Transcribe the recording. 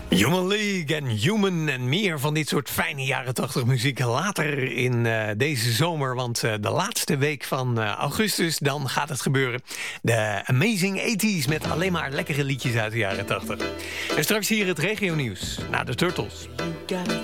Human League en Human en meer van dit soort fijne jaren 80 muziek later in deze zomer. Want de laatste week van augustus, dan gaat het gebeuren. De Amazing 80s met alleen maar lekkere liedjes uit de jaren 80. En straks hier het regionieuws na de Turtles.